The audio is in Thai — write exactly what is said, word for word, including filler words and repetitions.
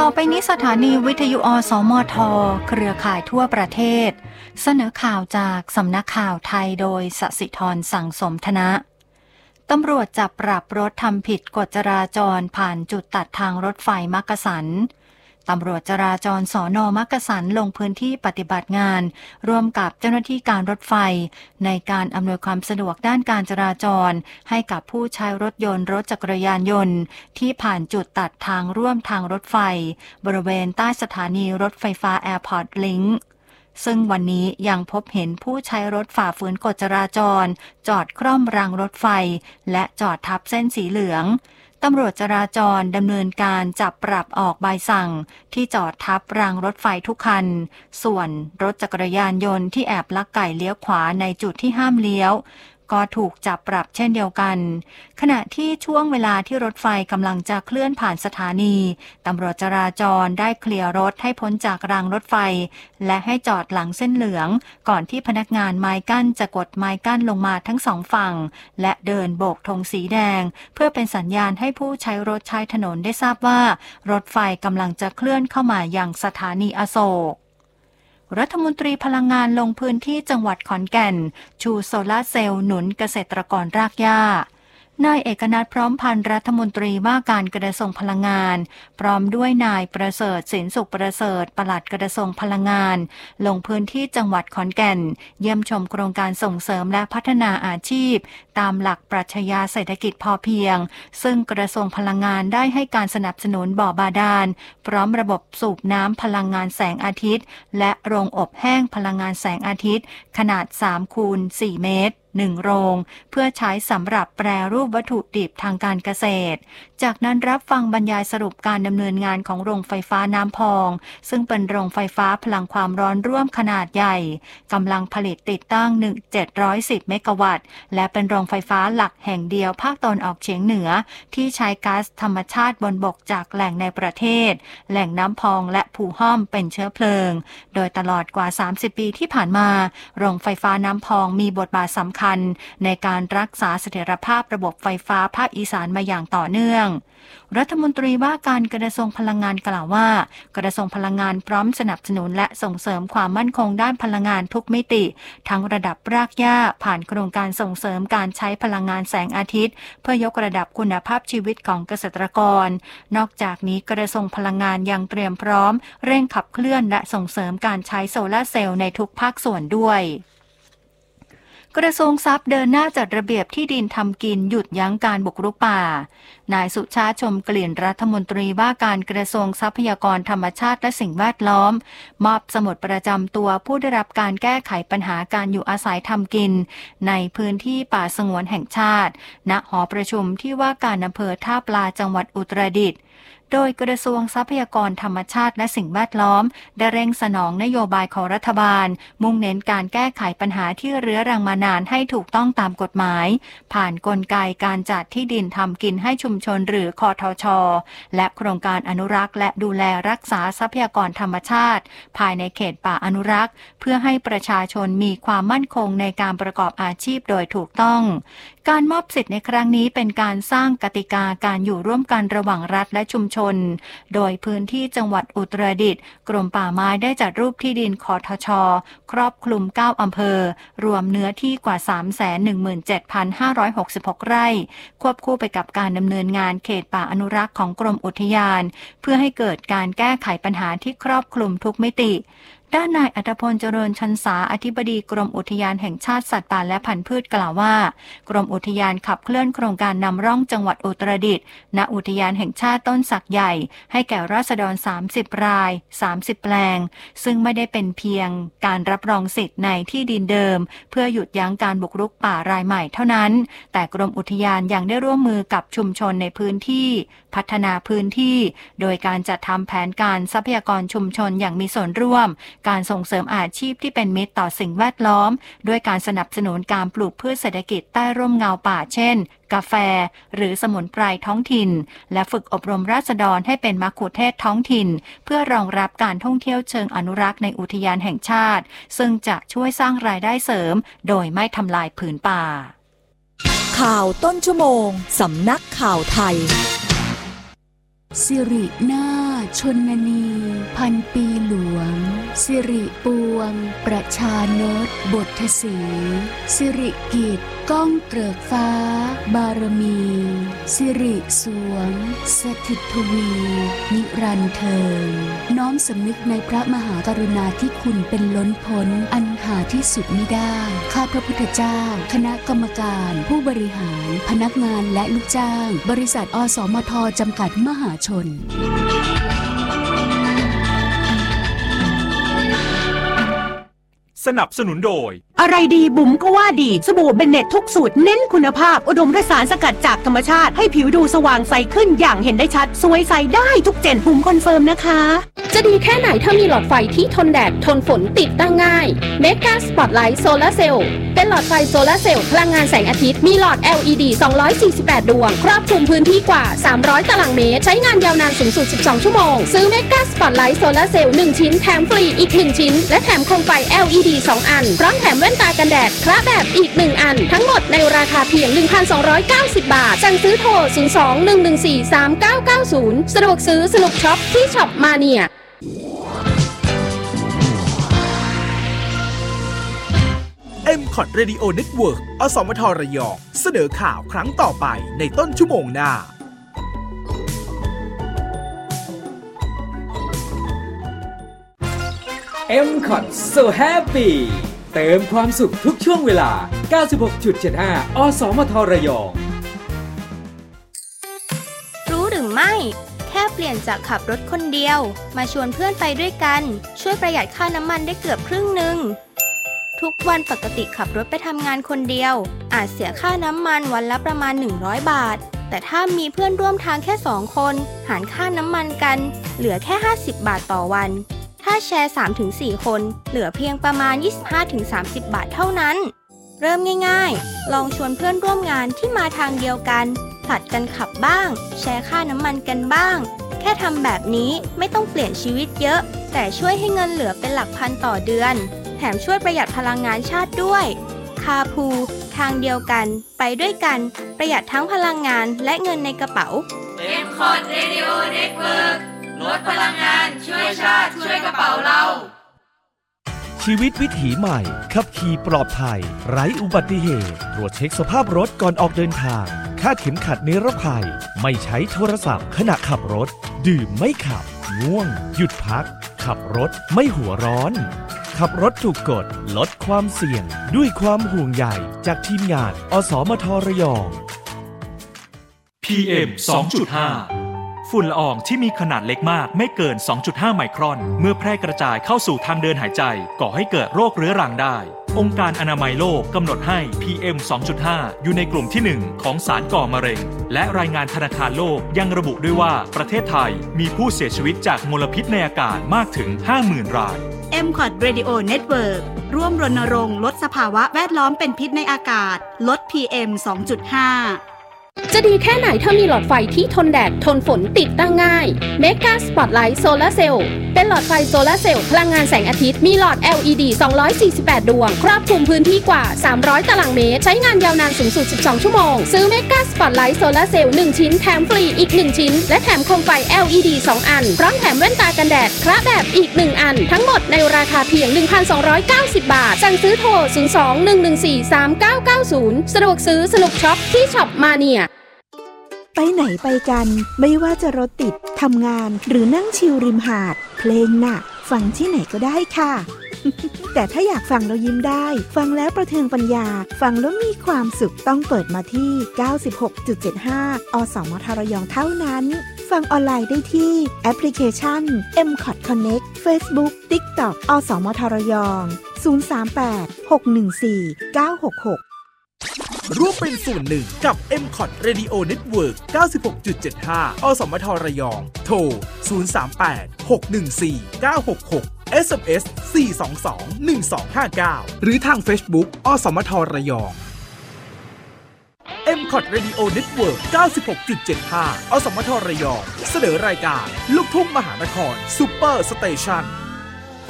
ต่อไปนี้สถานีวิทยุอสมทเครือข่ายทั่วประเทศเสนอข่าวจากสำนักข่าวไทยโดยสศิธรสังสมธนะตำรวจจับปรับรถทำผิดกฎจราจรผ่านจุดตัดทางรถไฟมักกะสันตำรวจจราจรสน.มักกะสันลงพื้นที่ปฏิบัติงานร่วมกับเจ้าหน้าที่การรถไฟในการอำนวยความสะดวกด้านการจราจรให้กับผู้ใช้รถยนต์รถจักรยานยนต์ที่ผ่านจุดตัดทางร่วมทางรถไฟบริเวณใต้สถานีรถไฟฟ้า Airport Link ซึ่งวันนี้ยังพบเห็นผู้ใช้รถฝ่าฝืนกฎจราจรจอดคร่อมรางรถไฟและจอดทับเส้นสีเหลืองตำรวจจราจรดำเนินการจับปรับออกใบสั่งที่จอดทับรางรถไฟทุกคันส่วนรถจักรยานยนต์ที่แอบลักไก่เลี้ยวขวาในจุดที่ห้ามเลี้ยวก็ถูกจับปรับเช่นเดียวกันขณะที่ช่วงเวลาที่รถไฟกำลังจะเคลื่อนผ่านสถานีตำรวจจราจรได้เคลียร์รถให้พ้นจากรางรถไฟและให้จอดหลังเส้นเหลืองก่อนที่พนักงานไม้กั้นจะกดไม้กั้นลงมาทั้งสองฝั่งและเดินโบกธงสีแดงเพื่อเป็นสัญญาณให้ผู้ใช้รถใช้ถนนได้ทราบว่ารถไฟกำลังจะเคลื่อนเข้ามายังสถานีอโศกรัฐมนตรีพลังงานลงพื้นที่จังหวัดขอนแก่นชูโซลาร์เซลล์หนุนเกษตรกรรากหญ้านายเอกนัทพร้อมพันธ์รัฐมนตรีว่าการกระทรวงพลังงานพร้อมด้วยนายประเสริฐสินสุขประเสริฐปลัดกระทรวงพลังงานลงพื้นที่จังหวัดขอนแก่นเยี่ยมชมโครงการส่งเสริมและพัฒนาอาชีพตามหลักปรัชญาเศรษฐกิจพอเพียงซึ่งกระทรวงพลังงานได้ให้การสนับสนุนบ่อบาดาลพร้อมระบบสูบน้ำพลังงานแสงอาทิตย์และโรงอบแห้งพลังงานแสงอาทิตย์ขนาดสามคูณสี่เมตรหนึ่งโรงเพื่อใช้สำหรับแปรรูปวัตถุดิบทางการเกษตรจากนั้นรับฟังบรรยายสรุปการดำเนินงานของโรงไฟฟ้าน้ำพองซึ่งเป็นโรงไฟฟ้าพลังความร้อนร่วมขนาดใหญ่กำลังผลิตติดตั้งหนึ่งพันเจ็ดร้อยสิบเมกะวัตต์และเป็นโรงไฟฟ้าหลักแห่งเดียวภาคตะวันออกเฉียงเหนือที่ใช้ก๊าซธรรมชาติบนบกจากแหล่งในประเทศแหล่งน้ำพองและภูห้อมเป็นเชื้อเพลิงโดยตลอดกว่าสามสิบปีที่ผ่านมาโรงไฟฟ้าน้ำพองมีบทบาทสำคัญในการรักษาเสถียรภาพระบบไฟฟ้าภาคอีสานมาอย่างต่อเนื่องรัฐมนตรีว่าการกระทรวงพลังงานกล่าวว่ากระทรวงพลังงานพร้อมสนับสนุนและส่งเสริมความมั่นคงด้านพลังงานทุกมิติทั้งระดับรากหญ้าผ่านโครงการส่งเสริมการใช้พลังงานแสงอาทิตย์เพื่อยกระดับคุณภาพชีวิตของเกษตรกรนอกจากนี้กระทรวงพลังงานยังเตรียมพร้อมเร่งขับเคลื่อนและส่งเสริมการใช้โซลาร์เซลล์ในทุกภาคส่วนด้วยกระทรวงทรัพย์เดินหน้าจัดระเบียบที่ดินทำกินหยุดยั้งการบุกรุกป่านายสุชาติชมกลิ่นรัฐมนตรีว่าการกระทรวงทรัพยากรธรรมชาติและสิ่งแวดล้อมมอบสมุดประจำตัวผู้ได้รับการแก้ไขปัญหาการอยู่อาศัยทำกินในพื้นที่ป่าสงวนแห่งชาติณหอประชุมที่ว่าการอำเภอท่าปลาจังหวัดอุตรดิตถ์โดยกระทรวงทรัพยากรธรรมชาติและสิ่งแวดล้อมได้เร่งสนองนโยบายของรัฐบาลมุ่งเน้นการแก้ไขปัญหาที่เรื้อรังมานานให้ถูกต้องตามกฎหมายผ่านกลไกการจัดที่ดินทำกินให้ชุมชนหรือคทช.และโครงการอนุรักษ์และดูแลรักษาทรัพยากรธรรมชาติภายในเขตป่าอนุรักษ์เพื่อให้ประชาชนมีความมั่นคงในการประกอบอาชีพโดยถูกต้องการมอบสิทธิ์ในครั้งนี้เป็นการสร้างกติกาการอยู่ร่วมกันระหว่างรัฐและชุมชนโดยพื้นที่จังหวัดอุตรดิตถ์กรมป่าไม้ได้จัดรูปที่ดินคทช.ครอบคลุมเก้าอำเภอรวมเนื้อที่กว่า สามแสนหนึ่งหมื่นเจ็ดพันห้าร้อยหกสิบหก ไร่ควบคู่ไปกับการดำเนินงานเขตป่าอนุรักษ์ของกรมอุทยานเพื่อให้เกิดการแก้ไขปัญหาที่ครอบคลุมทุกมิติด้านนายอัธพลเจริญชันษาอธิบดีกรมอุทยานแห่งชาติสัตว์ป่าและพันธุ์พืชกล่าวว่ากรมอุทยานขับเคลื่อนโครงการนำร่องจังหวัดอุตรดิตถ์ณอุทยานแห่งชาติต้นสักใหญ่ให้แก่ราษฎรสามสิบรายสามสิบแปลงซึ่งไม่ได้เป็นเพียงการรับรองสิทธิ์ในที่ดินเดิมเพื่อหยุดยั้งการบุกรุกป่ารายใหม่เท่านั้นแต่กรมอุทยานยังได้ร่วมมือกับชุมชนในพื้นที่พัฒนาพื้นที่โดยการจัดทำแผนการทรัพยากรชุมชนอย่างมีส่วนร่วมการส่งเสริมอาชีพที่เป็นมิตรต่อสิ่งแวดล้อมด้วยการสนับสนุนการปลูกพืชเศรษฐกิจใต้ร่มเงาป่าเช่นกาแฟหรือสมุนไพรท้องถิ่นและฝึกอบรมราษฎรให้เป็นมัคคุเทศก์ท้องถิ่นเพื่อรองรับการท่องเที่ยวเชิงอนุรักษ์ในอุทยานแห่งชาติซึ่งจะช่วยสร้างรายได้เสริมโดยไม่ทำลายผืนป่าข่าวต้นชั่วโมงสำนักข่าวไทยสิรินาถชนนีพันปีหลวงสิริปวงประชานตบทสีสิริกิจก้องเกริกฟ้าบารมีสิริสวงสถิตทวีนิรันดร์เทินน้อมสำนึกในพระมหากรุณาธิคุณเป็นล้นพ้นอันหาที่สุดมิได้ข้าพระพุทธเจ้าคณะกรรมการผู้บริหารพนักงานและลูกจ้างบริษัทอสมทจำกัดมหาชนสนับสนุนโดยอะไรดีบุ๋มก็ว่าดีสบู่เบนเน็ตทุกสูตรเน้นคุณภาพอุดมด้วยสารสกัดจากธรรมชาติให้ผิวดูสว่างใสขึ้นอย่างเห็นได้ชัดสวยใสได้ทุกเจนบุ๋มคอนเฟิร์มนะคะจะดีแค่ไหนถ้ามีหลอดไฟที่ทนแดดทนฝนติดตั้งง่าย Mega Spotlight Solar Cell เป็นหลอดไฟโซลาร์เซลล์พลังงานแสงอาทิตย์มีหลอด แอล อี ดี สองร้อยสี่สิบแปดดวงครอบคลุมพื้นที่กว่าสามร้อยตารางเมตรใช้งานยาวนานสูงสุดสิบสองชั่วโมงซื้อ Mega Spotlight Solar Cell หนึ่งชิ้นแถมฟรีอีกหนึ่งชิ้นและแถมโคมไฟ แอล อี ดี สองอันพร้อมแถมแว่นตากันแดดคละแบบอีกหนึ่งอันทั้งหมดในราคาเพียง หนึ่งพันสองร้อยเก้าสิบ บาทสั่งซื้อโทรศูนย์ สอง หนึ่ง หนึ่ง สี่ สาม เก้า เก้า ศูนย์สะดวกซื้อสนุกช็อปที่ช็อปมาเนียเอ็ม คอท Radio Network อสมทระยองเสนอข่าวครั้งต่อไปในต้นชั่วโมงหน้าเอ็ม คอท So Happy เติมความสุขทุกช่วงเวลา เก้าสิบหกจุดเจ็ดห้า อสมทระยองรู้หรือไม่แค่เปลี่ยนจากขับรถคนเดียวมาชวนเพื่อนไปด้วยกันช่วยประหยัดค่าน้ำมันได้เกือบครึ่งหนึ่งทุกวันปกติขับรถไปทำงานคนเดียวอาจเสียค่าน้ำมันวันละประมาณหนึ่งร้อยบาทแต่ถ้ามีเพื่อนร่วมทางแค่สองคนหารค่าน้ำมันกันเหลือแค่ห้าสิบบาทต่อวันถ้าแชร์ สามถึงสี่ คนเหลือเพียงประมาณ ยี่สิบห้าถึงสามสิบ บาทเท่านั้นเริ่มง่ายๆลองชวนเพื่อนร่วมงานที่มาทางเดียวกันผลัดกันขับบ้างแชร์ค่าน้ำมันกันบ้างแค่ทำแบบนี้ไม่ต้องเปลี่ยนชีวิตเยอะแต่ช่วยให้เงินเหลือเป็นหลักพันต่อเดือนแถมช่วยประหยัดพลังงานชาติด้วยคาพูทางเดียวกันไปด้วยกันประหยัดทั้งพลังงานและเงินในกระเป๋าเอ็ม คอท Radio Network ลดพลังงานช่วยชาติช่วยกระเป๋าเราชีวิตวิถีใหม่ขับขี่ปลอดภัยไร้อุบัติเหตุตรวจเช็คสภาพรถก่อนออกเดินทางคาดเข็มขัดนิรภัยไม่ใช้โทรศัพท์ขณะขับรถดื่มไม่ขับง่วงหยุดพักขับรถไม่หัวร้อนขับรถถูกกฎลดความเสี่ยงด้วยความห่วงใยจากทีมงานอสมทระยองพี เอ็ม สองจุดห้า ฝุ่นละอองที่มีขนาดเล็กมากไม่เกิน สองจุดห้า ไมครอนเมื่อแพร่กระจายเข้าสู่ทางเดินหายใจก่อให้เกิดโรคเรื้อรังได้องค์การอนามัยโลกกำหนดให้ พี เอ็ม สองจุดห้า อยู่ในกลุ่มที่หนึ่งของสารก่อมะเร็งและรายงานธนาคารโลกยังระบุด้วยว่าประเทศไทยมีผู้เสียชีวิตจากมลพิษในอากาศมากถึง ห้าหมื่น รายเอ็ม คอท Radio Network ร่วมรณรงค์ลดสภาวะแวดล้อมเป็นพิษในอากาศลด พี เอ็ม สองจุดห้าจะดีแค่ไหนถ้ามีหลอดไฟที่ทนแดดทนฝนติดตั้งง่าย Mega Spotlight Solar Cell เป็นหลอดไฟโซลาร์เซลล์พลังงานแสงอาทิตย์มีหลอด แอล อี ดี สองร้อยสี่สิบแปดดวงครอบคลุมพื้นที่กว่าสามร้อยตารางเมตรใช้งานยาวนานสูงสุดสิบสองชั่วโมงซื้อ Mega Spotlight Solar Cell หนึ่งชิ้นแถมฟรีอีกหนึ่งชิ้นและแถมโคมไฟ แอล อี ดี สองอันพร้อมแถมแว่นตากันแดดคละแบบอีกหนึ่งอันทั้งหมดในราคาเพียง หนึ่งพันสองร้อยเก้าสิบ บาทสั่งซื้อโทรศูนย์ สอง หนึ่ง หนึ่ง สี่ สาม เก้า เก้า ศูนย์สะดวกซื้อสนุกช็อปที่ช็อปมาเนียไปไหนไปกันไม่ว่าจะรถติดทำงานหรือนั่งชิลริมหาดเพลงน่ะฟังที่ไหนก็ได้ค่ะ แต่ถ้าอยากฟังแล้วยิ้มได้ฟังแล้วประเทืองปัญญาฟังแล้วมีความสุขต้องเปิดมาที่ เก้าสิบหกจุดเจ็ดห้า อสมทระยองเท่านั้นฟังออนไลน์ได้ที่แอปพลิเคชัน เอ็ม คอท Connect Facebook TikTok อสมทระยองศูนย์ สาม แปด หก หนึ่ง สี่ เก้า หก หกร่วมเป็นส่วนหนึ่งกับ เอ็ม คอท Radio Network เก้าสิบหกจุดเจ็ดห้า อสมทระยองโทรศูนย์ สาม แปด หก หนึ่ง สี่ เก้า หก หก เอส เอ็ม เอส สี่ สอง สอง หนึ่ง สอง ห้า เก้า หรือทาง Facebook อสมทระยอง เอ็ม คอท Radio Network เก้าสิบหกจุดเจ็ดห้า อสมทระยองเสนอรายการลูกทุ่งมหานครซุปเปอร์สเตชัน